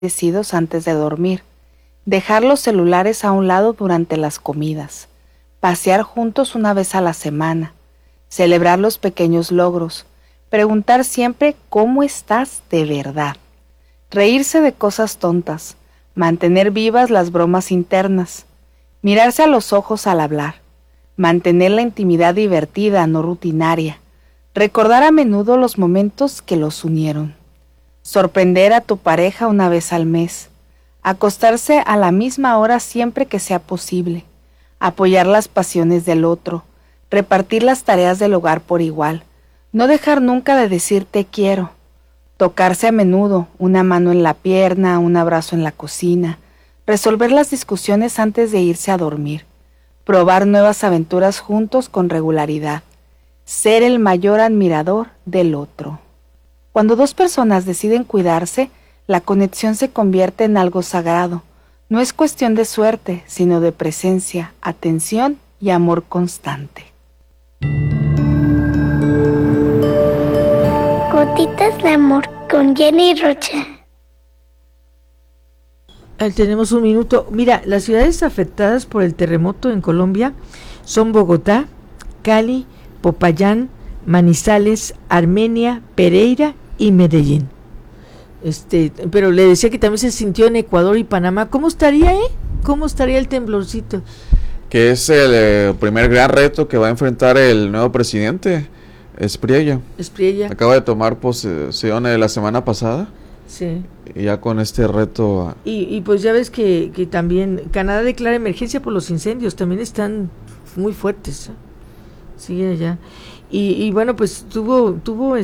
decidos antes de dormir, dejar los celulares a un lado durante las comidas, pasear juntos una vez a la semana, celebrar los pequeños logros, preguntar siempre cómo estás de verdad, reírse de cosas tontas, mantener vivas las bromas internas, mirarse a los ojos al hablar, mantener la intimidad divertida, no rutinaria, recordar a menudo los momentos que los unieron, sorprender a tu pareja una vez al mes, acostarse a la misma hora siempre que sea posible, apoyar las pasiones del otro, repartir las tareas del hogar por igual, no dejar nunca de decir te quiero, tocarse a menudo, una mano en la pierna, un abrazo en la cocina, resolver las discusiones antes de irse a dormir, probar nuevas aventuras juntos con regularidad, ser el mayor admirador del otro. Cuando dos personas deciden cuidarse, la conexión se convierte en algo sagrado. No es cuestión de suerte, sino de presencia, atención y amor constante. Gotitas de amor con Jenny Rocha. Tenemos un minuto. Mira, las ciudades afectadas por el terremoto en Colombia son Bogotá, Cali, Popayán, Manizales, Armenia, Pereira y Medellín. Pero le decía que también se sintió en Ecuador y Panamá. ¿Cómo estaría, ¿Cómo estaría el temblorcito? Que es el primer gran reto que va a enfrentar el nuevo presidente, Espriella. Acaba de tomar posesión la semana pasada. Sí. Y ya con este reto. Y pues ya ves que también Canadá declara emergencia por los incendios. También están muy fuertes. Sigue allá. Y bueno, pues tuvo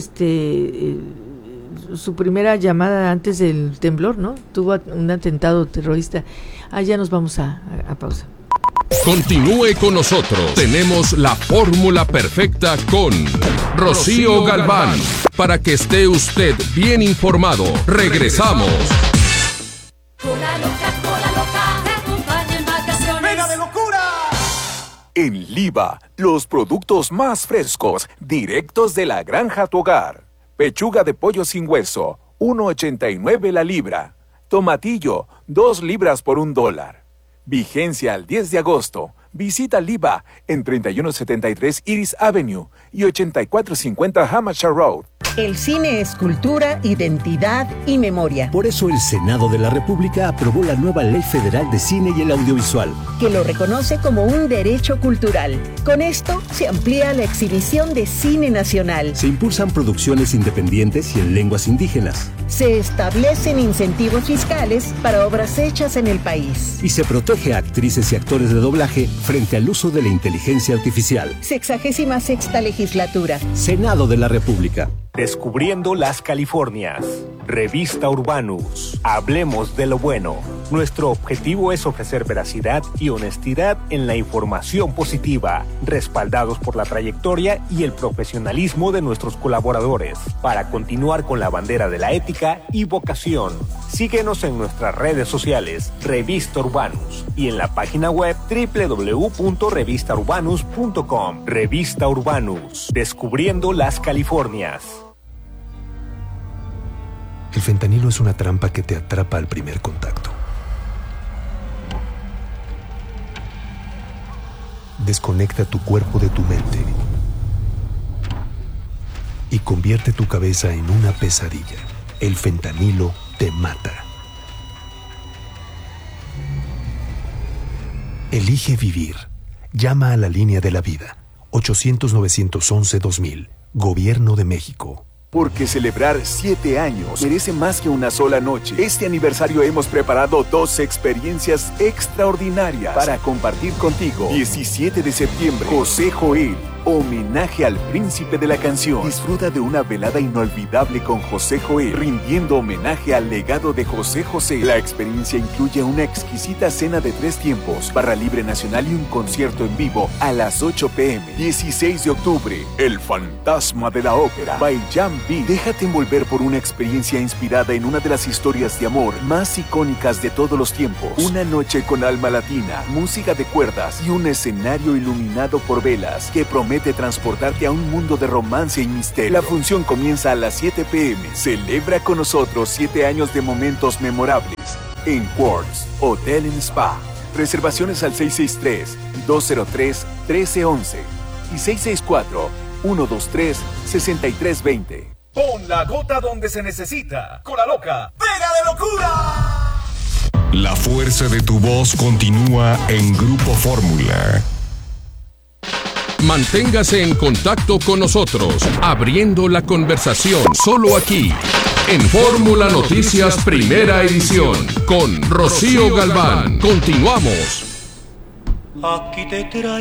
su primera llamada antes del temblor, ¿no? Tuvo un atentado terrorista. Ya nos vamos a pausa. Continúe con nosotros. Tenemos la fórmula perfecta con Rocío Galván. Para que esté usted bien informado. Regresamos. Cola loca, te acompaña en vacaciones. ¡Mega de locura! En Liva, los productos más frescos, directos de la granja a tu hogar. Pechuga de pollo sin hueso, 1.89 la libra. Tomatillo, 2 libras por $1. Vigencia al 10 de agosto. Visita Liva en 3173 Iris Avenue y 8450 Hampshire Road. El cine es cultura, identidad y memoria. Por eso el Senado de la República aprobó la nueva Ley Federal de Cine y el Audiovisual, que lo reconoce como un derecho cultural. Con esto se amplía la exhibición de cine nacional. Se impulsan producciones independientes y en lenguas indígenas. Se establecen incentivos fiscales para obras hechas en el país. Y se protege a actrices y actores de doblaje frente al uso de la inteligencia artificial. 66ª legislatura. Senado de la República. Descubriendo las Californias. Revista Urbanus. Hablemos de lo bueno. Nuestro objetivo es ofrecer veracidad y honestidad en la información positiva, respaldados por la trayectoria y el profesionalismo de nuestros colaboradores, para continuar con la bandera de la ética y vocación. Síguenos en nuestras redes sociales, Revista Urbanus, y en la página web www.revistaurbanus.com. Revista Urbanus. Descubriendo las Californias. El fentanilo es una trampa que te atrapa al primer contacto. Desconecta tu cuerpo de tu mente y convierte tu cabeza en una pesadilla. El fentanilo te mata. Elige vivir. Llama a la línea de la vida. 800-911-2000. Gobierno de México. Porque celebrar 7 años merece más que una sola noche. Este aniversario hemos preparado 2 experiencias extraordinarias para compartir contigo. 17 de septiembre, José Joel, homenaje al príncipe de la canción. Disfruta de una velada inolvidable con José Joel, rindiendo homenaje al legado de José José. La experiencia incluye una exquisita cena de 3 tiempos, barra libre nacional y un concierto en vivo a las 8 p.m. 16 de octubre, El Fantasma de la Ópera, by Jan B. Déjate envolver por una experiencia inspirada en una de las historias de amor más icónicas de todos los tiempos. Una noche con alma latina, música de cuerdas y un escenario iluminado por velas que promete promete transportarte a un mundo de romance y misterio. La función comienza a las 7 p.m. Celebra con nosotros 7 años de momentos memorables en Quartz Hotel & Spa. Reservaciones al 663-203-1311 y 664-123-6320. Pon la gota donde se necesita. Con la loca, ¡pega de locura! La fuerza de tu voz continúa en Grupo Fórmula. Manténgase en contacto con nosotros, abriendo la conversación solo aquí, en Fórmula Noticias Primera Edición, con Rocío Galván. Continuamos. Aquí te traigo